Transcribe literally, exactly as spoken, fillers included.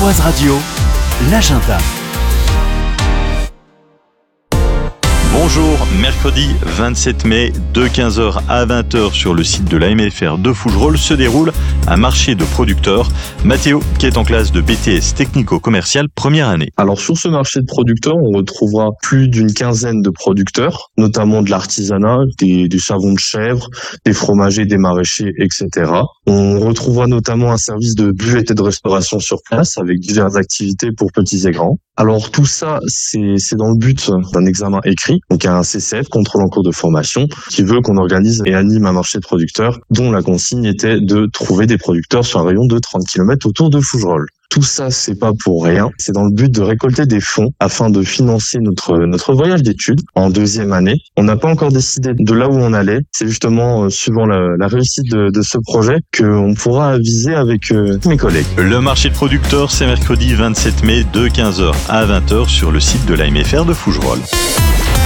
Pontoise Radio, l'agenda. Bonjour, mercredi vingt-sept mai, de quinze heures à vingt heures sur le site de l'A M F R de Fougerolles se déroule un marché de producteurs. Mathéo, qui est en classe de B T S technico-commercial première année. Alors sur ce marché de producteurs, on retrouvera plus d'une quinzaine de producteurs, notamment de l'artisanat, des, des savons de chèvre, des fromagers, des maraîchers, et cetera. On retrouvera notamment un service de buvette et de restauration sur place avec diverses activités pour petits et grands. Alors tout ça, c'est, c'est dans le but d'un examen écrit. Donc il y a un C C F, contrôle en cours de formation, qui veut qu'on organise et anime un marché de producteurs dont la consigne était de trouver des producteurs sur un rayon de trente kilomètres autour de Fougerolles. Tout ça, c'est pas pour rien. C'est dans le but de récolter des fonds afin de financer notre notre voyage d'études en deuxième année. On n'a pas encore décidé de là où on allait. C'est justement euh, suivant la, la réussite de, de ce projet qu'on pourra viser avec euh, mes collègues. Le marché de producteurs, c'est mercredi vingt-sept mai de quinze heures à vingt heures sur le site de l'A M F R de Fougerolles.